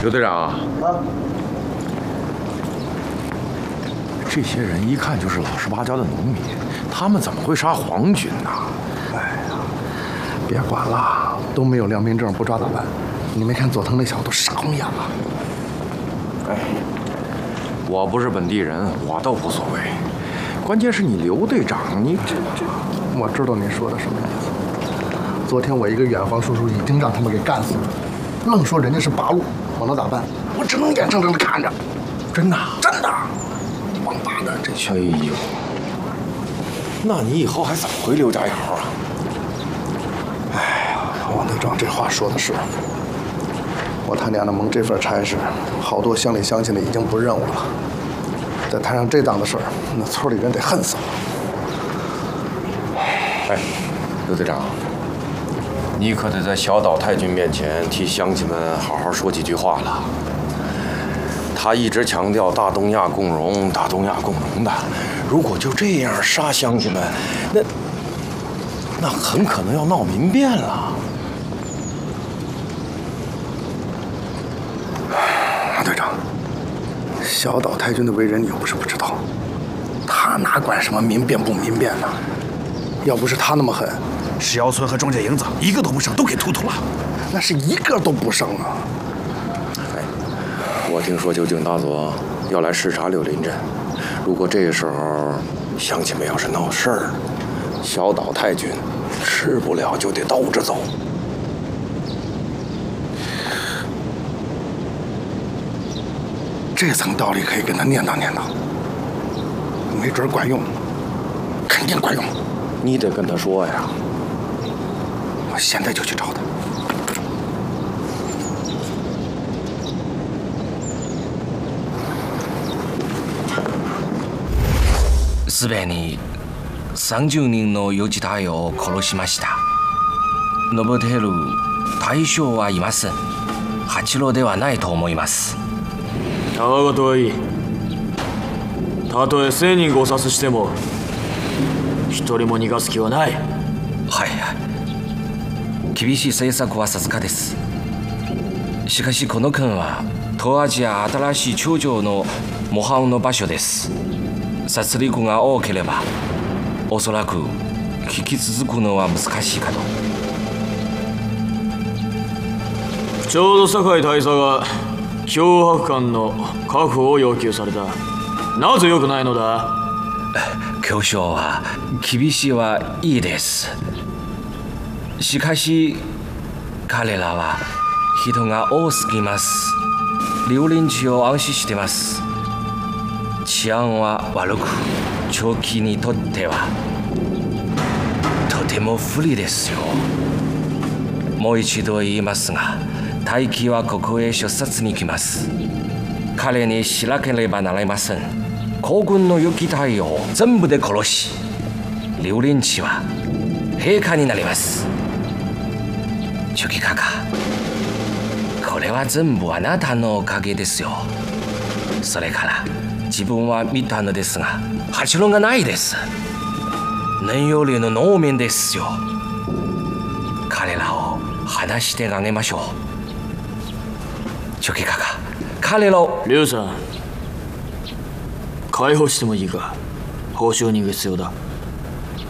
刘队长啊， 这些人一看就是老实巴交的农民，他们怎么会杀皇军呢？ 哎呀，别管了，都没有良民证，不抓咋办？你没看佐藤那小子都杀红眼了。 哎，我不是本地人，我倒无所谓。关键是你刘队长，你这…… 我知道你说的什么意思。昨天我一个远房叔叔已经让他们给干死了，愣说人家是八路，我能咋办？我只能眼睁睁的看着。 真的？ 真的，王八蛋这群！ 哎呦，那你以后还怎么回刘家窑啊？ 哎呀，王队长这话说的是。我他娘的蒙这份差事，好多乡里乡亲的已经不认我了。再摊上这档子事儿，那村里人得恨死我。 哎，刘队长，你可得在小岛太君面前替乡亲们好好说几句话了。他一直强调大东亚共荣、大东亚共荣的，如果就这样杀乡亲们，那很可能要闹民变了。 王队长，小岛太君的为人你又不是不知道，他哪管什么民变不民变呢？要不是他那么狠， 石窑村和庄稼营子一个都不剩，都给突突了。 那是一个都不剩啊！ 哎，我听说九井大佐要来视察柳林镇，如果这个时候乡亲们要是闹事儿，小岛太君吃不了就得兜着走。 这层道理可以跟他念叨念叨，没准管用，肯定管用。 你得跟他说呀。 我现在就去找他。 すでに30人のヨジ隊を殺しました。登っている大将はいません。八郎ではないと思います。 たわごとはいい。たとえ1000人ご殺しても一人も逃がす気はない。 はいはい。厳しい政策はさすがです。しかしこの県は東アジア新しい長城の模範の場所です。殺戮が多ければおそらく引き続くのは難しいかと。 ちょうど酒井大佐が脅迫官の確保を要求された。なぜ良くないのだ？ 交渉は厳しいはいいです。しかし彼らは人が多すぎます。榴蓮地を安心してます。治安は悪く長期にとってはとても不利ですよ。もう一度言いますが、大輝はここへ出殺に来ます。彼にしなければなりません。皇軍の良き隊を全部で殺し、榴蓮地は陛下になります。チョキカカ、これは全部あなたのおかげですよ。それから自分は見たのですが、八郎がないです。年寄りの農民ですよ。彼らを話してあげましょう。チョキカカ、彼らを。 リュウさん、解放してもいいか？報酬人が必要だ。